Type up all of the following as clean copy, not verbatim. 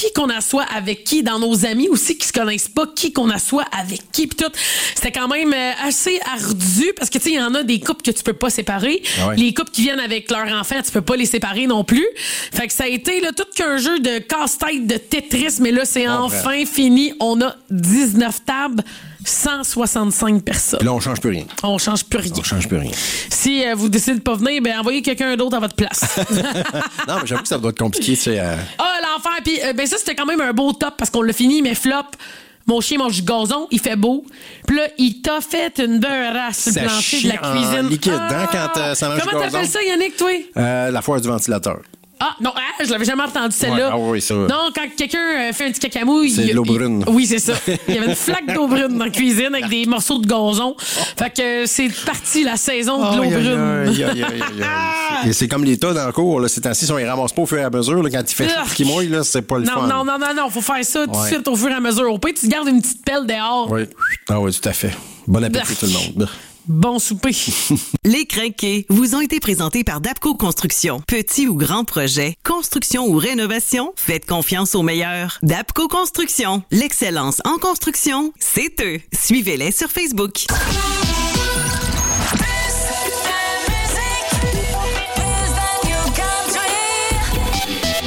qui qu'on assoit avec qui, dans nos amis aussi qui se connaissent pas, qui qu'on assoit avec qui, pis tout. C'était quand même assez ardu parce que, tu sais, il y en a des couples que tu peux pas séparer. Ah ouais. Les couples qui viennent avec leurs enfants, tu peux pas les séparer non plus. Fait que ça a été là, tout qu'un jeu de casse-tête, de Tetris, mais là, c'est enfin fini. On a 19 tables. 165 personnes. Puis là, on change plus rien. On change plus rien. On change plus rien. Si vous décidez de pas venir, ben envoyez quelqu'un d'autre à votre place. Non, mais j'avoue que ça doit être compliqué, tu sais. Ah, l'enfer. Puis ben ça, c'était quand même un beau top parce qu'on l'a fini, mais flop. Mon chien mange du gazon, il fait beau. Puis là, il t'a fait une beurrasse sur le plancher de la cuisine. Liquide, hein, quand ça mange du gazon. Comment t'appelles ça, Yannick, toi? La foire du ventilateur. Ah, non, je l'avais jamais entendu, celle-là. Ouais, ah oui, ça. Non, quand quelqu'un fait un petit cacamouille. C'est de l'eau brune. Oui, c'est ça. Il y avait une flaque d'eau brune dans la cuisine avec des morceaux de gazon. Fait que c'est parti la saison de l'eau brune. Et c'est comme les tas dans le cours, là. Ces temps-ci, si on les ramasse pas au fur et à mesure, là, quand il fait qu'il mouille, là, c'est pas le fun. Non, faut faire ça tout de suite au fur et à mesure. Au pire, tu te gardes une petite pelle dehors. Oui. Ah oui, tout à fait. Bon appétit tout le monde. Bon souper. Les Crinqués vous ont été présentés par Dapco Construction. Petit ou grand projet, construction ou rénovation, faites confiance aux meilleurs. Dapco Construction, l'excellence en construction, c'est eux. Suivez-les sur Facebook.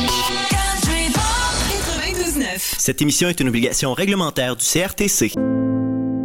Cette émission est une obligation réglementaire du CRTC.